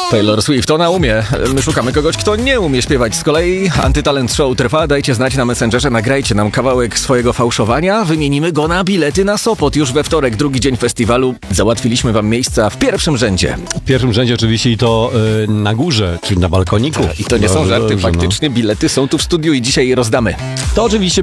Taylor Swift, ona umie. My szukamy kogoś, kto nie umie śpiewać. Z kolei Antytalent Show trwa. Dajcie znać na Messengerze, nagrajcie nam kawałek swojego fałszowania. Wymienimy go na bilety na Sopot. Już we wtorek, drugi dzień festiwalu. Załatwiliśmy wam miejsca w pierwszym rzędzie. W pierwszym rzędzie oczywiście i to na górze, czyli na balkoniku. I to nie są żarty, faktycznie bilety są tu w studiu i dzisiaj je rozdamy. To oczywiście